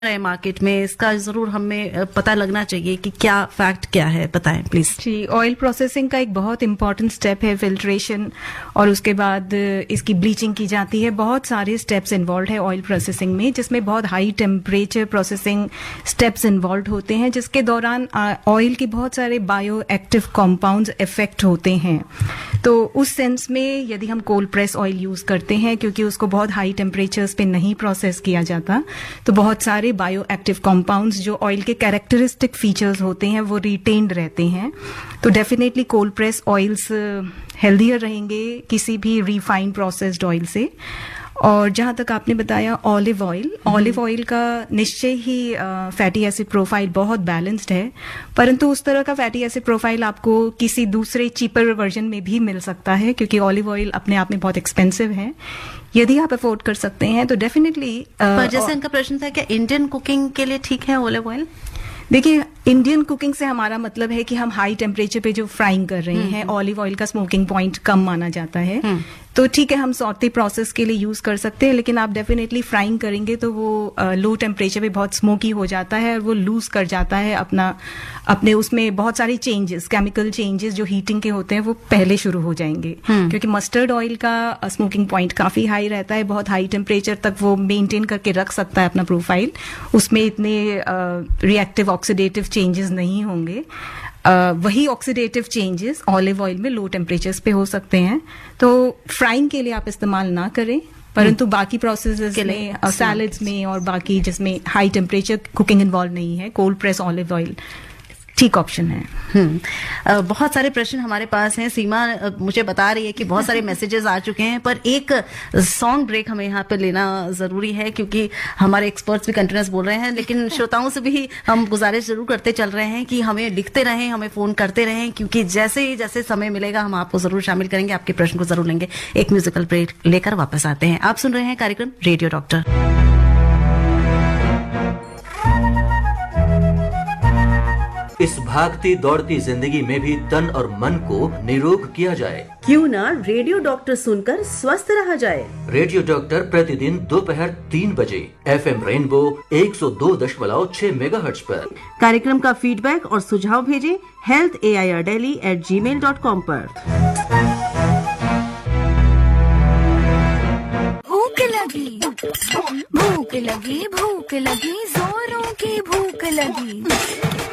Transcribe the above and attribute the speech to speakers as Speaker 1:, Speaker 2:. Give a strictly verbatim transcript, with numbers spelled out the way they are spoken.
Speaker 1: है मार्केट में, इसका जरूर हमें पता लगना चाहिए कि क्या फैक्ट क्या है, बताएं प्लीज।
Speaker 2: जी, ऑयल प्रोसेसिंग का एक बहुत इंपॉर्टेंट स्टेप है फिल्ट्रेशन, और उसके बाद इसकी ब्लीचिंग की जाती है। बहुत सारे स्टेप्स इन्वॉल्व है ऑयल प्रोसेसिंग में, जिसमें बहुत high temperature processing steps involve होते हैं, जिसके दौरान ऑयल के बहुत सारे बायो एक्टिव कॉम्पाउंड्स इफेक्ट होते हैं। तो उस सेंस में यदि हम कोल्ड प्रेस ऑयल यूज करते हैं, क्योंकि उसको बहुत हाई टेम्परेचर्स पे नहीं प्रोसेस किया जाता, तो बहुत सारे बायो एक्टिव कंपाउंड्स जो ऑयल के कैरेक्टरिस्टिक फीचर्स होते हैं वो रिटेन्ड रहते हैं। तो definitely cold press oils healthier रहेंगे किसी भी रिफाइंड प्रोसेस्ड ऑयल से। और जहां तक आपने बताया ऑलिव ऑयल, ऑलिव ऑयल का निश्चय ही फैटी एसिड प्रोफाइल बहुत बैलेंस्ड है, परंतु उस तरह का फैटी एसिड प्रोफाइल आपको किसी दूसरे चीपर वर्जन में भी मिल सकता है, क्योंकि ऑलिव ऑयल अपने आप में बहुत एक्सपेंसिव है। यदि आप अफोर्ड कर सकते हैं तो डेफिनेटली।
Speaker 1: पर जैसे इनका प्रश्न था, क्या इंडियन कुकिंग के लिए ठीक है ऑलिव ऑयल?
Speaker 2: देखिए, इंडियन कुकिंग से हमारा मतलब है कि हम हाई टेम्परेचर पे जो फ्राइंग कर रहे हैं, ऑलिव ऑयल का स्मोकिंग पॉइंट कम माना जाता है, तो ठीक है हम सॉटे प्रोसेस के लिए यूज कर सकते हैं, लेकिन आप डेफिनेटली फ्राइंग करेंगे तो वो लो टेम्परेचर पे बहुत स्मोकी हो जाता है और वो लूज कर जाता है अपना अपने उसमें बहुत सारे चेंजेस, केमिकल चेंजेस जो हीटिंग के होते हैं वो पहले शुरू हो जाएंगे। क्योंकि मस्टर्ड ऑयल का स्मोकिंग पॉइंट काफी हाई रहता है, बहुत हाई टेम्परेचर तक वो मेंटेन करके रख सकता है अपना प्रोफाइल, उसमें इतने रिएक्टिव ऑक्सीडेटिव चेंजेस नहीं होंगे। Uh, वही ऑक्सीडेटिव चेंजेस ऑलिव ऑयल में लो टेम्परेचर्स पे हो सकते हैं। तो फ्राइंग के लिए आप इस्तेमाल ना करें, परंतु बाकी प्रोसेसेस में, सैलड्स में और बाकी जिसमें हाई टेम्परेचर कुकिंग इन्वॉल्व नहीं है, कोल्ड प्रेस ऑलिव ऑयल ठीक ऑप्शन है।
Speaker 1: हम्म बहुत सारे प्रश्न हमारे पास हैं। सीमा मुझे बता रही है कि बहुत सारे मैसेजेस आ चुके हैं, पर एक सॉन्ग ब्रेक हमें यहाँ पे लेना जरूरी है, क्योंकि हमारे एक्सपर्ट्स भी कंटिन्यूस बोल रहे हैं, लेकिन श्रोताओं से भी हम गुजारिश जरूर करते चल रहे हैं कि हमें लिखते रहें, हमें फोन करते रहें, क्योंकि जैसे ही जैसे समय मिलेगा हम आपको जरूर शामिल करेंगे, आपके प्रश्न को जरूर लेंगे। एक म्यूजिकल ब्रेक लेकर वापस आते हैं। आप सुन रहे हैं कार्यक्रम रेडियो डॉक्टर।
Speaker 3: इस भागती दौड़ती जिंदगी में भी तन और मन को निरोग किया जाए,
Speaker 4: क्यों ना रेडियो डॉक्टर सुनकर स्वस्थ रहा जाए।
Speaker 3: रेडियो डॉक्टर प्रतिदिन दोपहर तीन बजे एफ एम रेनबो एक सौ दो दशमलव छह मेगाहर्ट्ज पर।
Speaker 4: कार्यक्रम का फीडबैक और सुझाव भेजें health A I R daily eight ji mail dot com पर।
Speaker 5: भूख लगी भूख लगी भूख लगी जोरों की भूख लगी।